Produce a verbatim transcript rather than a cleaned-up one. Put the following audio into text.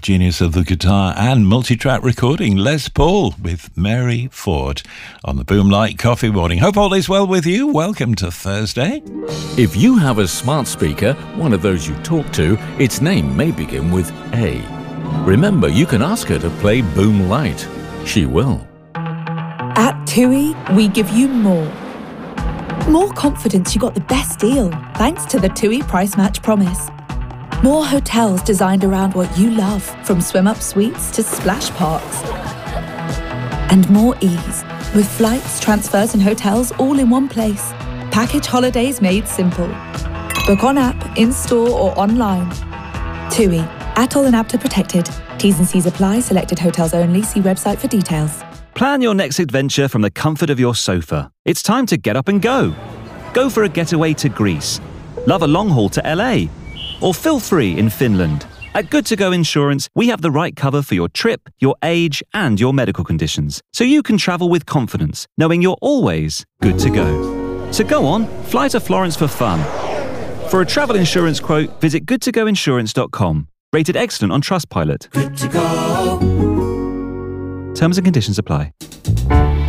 genius of the guitar and multi-track recording, Les Paul, with Mary Ford on the Boomlight Coffee Morning. Hope all is well with you. Welcome to Thursday. If you have a smart speaker, one of those you talk to, its name may begin with A. Remember, you can ask her to play Boomlight. She will. At TUI, we give you more. More confidence you got the best deal, thanks to the TUI Price Match Promise. More hotels designed around what you love, from swim-up suites to splash parks. And more ease, with flights, transfers and hotels all in one place. Package holidays made simple. Book on app, in-store or online. TUI, Atoll and Apta protected. T's and C's apply. Selected hotels only. See website for details. Plan your next adventure from the comfort of your sofa. It's time to get up and go. Go for a getaway to Greece. Love a long haul to L A. Or feel free in Finland. At Good To Go Insurance, we have the right cover for your trip, your age, and your medical conditions, so you can travel with confidence, knowing you're always good to go. So go on, fly to Florence for fun. For a travel insurance quote, visit good to go insurance dot com. Rated excellent on Trustpilot. Good to go. Terms and conditions apply.